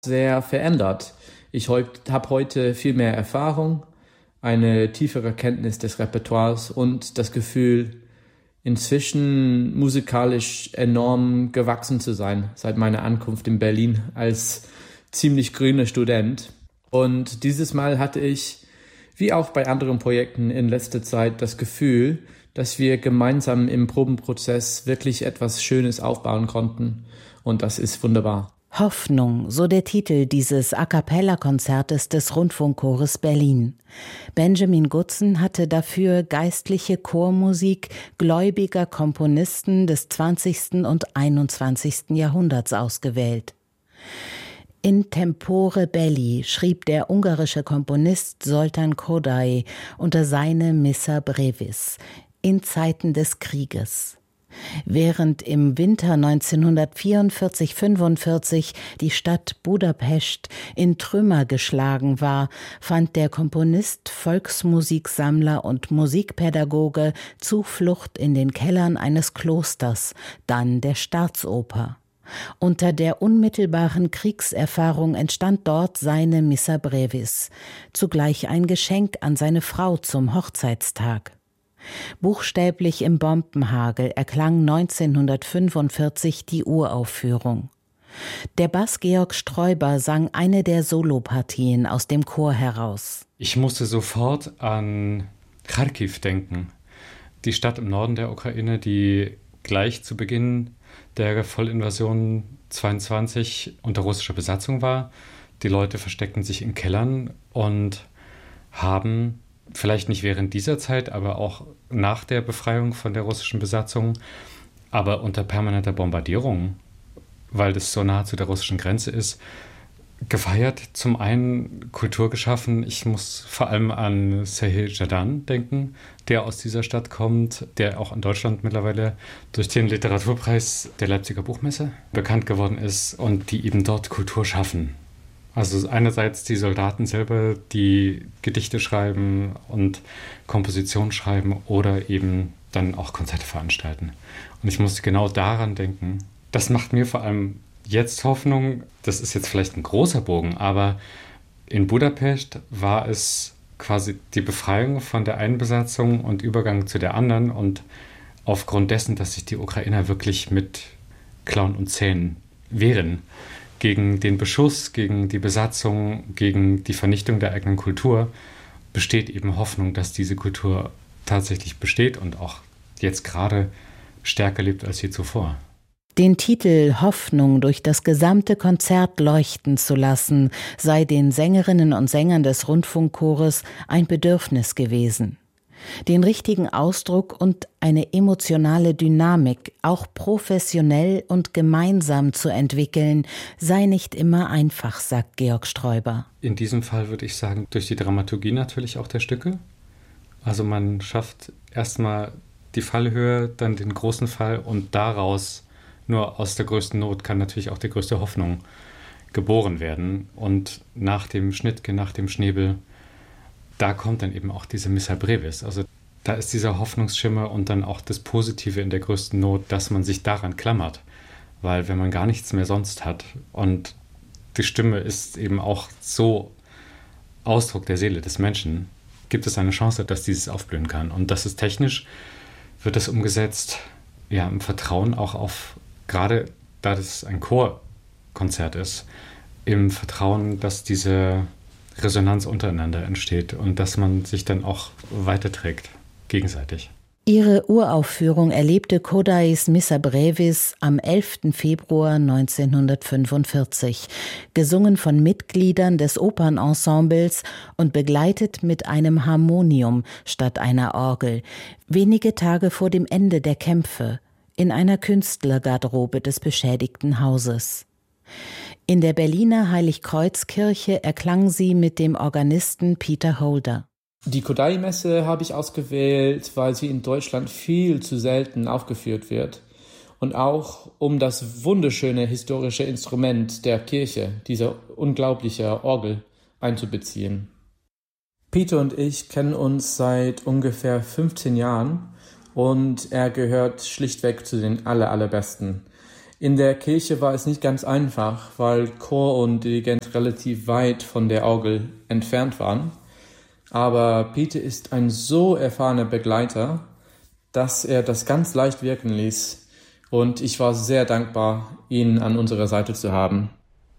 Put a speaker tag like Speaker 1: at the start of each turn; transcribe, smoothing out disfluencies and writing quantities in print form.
Speaker 1: sehr verändert. Ich habe heute viel mehr Erfahrung, eine tiefere Kenntnis des Repertoires und das Gefühl, inzwischen musikalisch enorm gewachsen zu sein, seit meiner Ankunft in Berlin als ziemlich grüner Student. Und dieses Mal hatte ich, wie auch bei anderen Projekten in letzter Zeit, das Gefühl, dass wir gemeinsam im Probenprozess wirklich etwas Schönes aufbauen konnten. Und das ist wunderbar.
Speaker 2: Hoffnung, so der Titel dieses A-cappella-Konzertes des Rundfunkchores Berlin. Benjamin Gutzen hatte dafür geistliche Chormusik gläubiger Komponisten des 20. und 21. Jahrhunderts ausgewählt. In tempore belli schrieb der ungarische Komponist Zoltán Kodály unter seine Missa brevis in Zeiten des Krieges. Während im Winter 1944/45 die Stadt Budapest in Trümmer geschlagen war, fand der Komponist, Volksmusiksammler und Musikpädagoge Zuflucht in den Kellern eines Klosters, dann der Staatsoper. Unter der unmittelbaren Kriegserfahrung entstand dort seine Missa brevis, zugleich ein Geschenk an seine Frau zum Hochzeitstag. Buchstäblich im Bombenhagel erklang 1945 die Uraufführung. Der Bass Georg Sträuber sang eine der Solopartien aus dem Chor heraus.
Speaker 3: Ich musste sofort an Charkiw denken, die Stadt im Norden der Ukraine, die gleich zu Beginn der Vollinvasion 22 unter russischer Besatzung war. Die Leute versteckten sich in Kellern und haben vielleicht nicht während dieser Zeit, aber auch nach der Befreiung von der russischen Besatzung, aber unter permanenter Bombardierung, weil das so nah zu der russischen Grenze ist, gefeiert. Zum einen Kultur geschaffen. Ich muss vor allem an Serhij Zhadan denken, der aus dieser Stadt kommt, der auch in Deutschland mittlerweile durch den Literaturpreis der Leipziger Buchmesse bekannt geworden ist und die eben dort Kultur schaffen. Also einerseits die Soldaten selber, die Gedichte schreiben und Kompositionen schreiben oder eben dann auch Konzerte veranstalten. Und ich musste genau daran denken. Das macht mir vor allem jetzt Hoffnung. Das ist jetzt vielleicht ein großer Bogen, aber in Budapest war es quasi die Befreiung von der einen Besatzung und Übergang zu der anderen. Und aufgrund dessen, dass sich die Ukrainer wirklich mit Klauen und Zähnen wehren, gegen den Beschuss, gegen die Besatzung, gegen die Vernichtung der eigenen Kultur, besteht eben Hoffnung, dass diese Kultur tatsächlich besteht und auch jetzt gerade stärker lebt als je zuvor.
Speaker 2: Den Titel Hoffnung durch das gesamte Konzert leuchten zu lassen, sei den Sängerinnen und Sängern des Rundfunkchores ein Bedürfnis gewesen. Den richtigen Ausdruck und eine emotionale Dynamik auch professionell und gemeinsam zu entwickeln, sei nicht immer einfach, sagt Georg Sträuber.
Speaker 3: In diesem Fall würde ich sagen, durch die Dramaturgie natürlich auch der Stücke. Also man schafft erstmal die Fallhöhe, dann den großen Fall und daraus, nur aus der größten Not, kann natürlich auch die größte Hoffnung geboren werden. Und nach dem Schnittke, nach dem Schnäbel, da kommt dann eben auch diese Missa brevis. Also da ist dieser Hoffnungsschimmer und dann auch das Positive in der größten Not, dass man sich daran klammert. Weil wenn man gar nichts mehr sonst hat und die Stimme ist eben auch so Ausdruck der Seele des Menschen, gibt es eine Chance, dass dieses aufblühen kann. Und das ist technisch, wird das umgesetzt, ja, im Vertrauen auch auf, gerade da das ein Chorkonzert ist, im Vertrauen, dass diese Resonanz untereinander entsteht und dass man sich dann auch weiterträgt, gegenseitig.
Speaker 2: Ihre Uraufführung erlebte Kodálys Missa brevis am 11. Februar 1945, gesungen von Mitgliedern des Opernensembles und begleitet mit einem Harmonium statt einer Orgel, wenige Tage vor dem Ende der Kämpfe, in einer Künstlergarderobe des beschädigten Hauses. In der Berliner Heiligkreuzkirche erklang sie mit dem Organisten Peter Holder.
Speaker 1: Die Kodály-Messe habe ich ausgewählt, weil sie in Deutschland viel zu selten aufgeführt wird. Und auch um das wunderschöne historische Instrument der Kirche, diese unglaubliche Orgel, einzubeziehen. Peter und ich kennen uns seit ungefähr 15 Jahren und er gehört schlichtweg zu den allerbesten. In der Kirche war es nicht ganz einfach, weil Chor und Dirigent relativ weit von der Orgel entfernt waren. Aber Peter ist ein so erfahrener Begleiter, dass er das ganz leicht wirken ließ. Und ich war sehr dankbar, ihn an unserer Seite zu haben.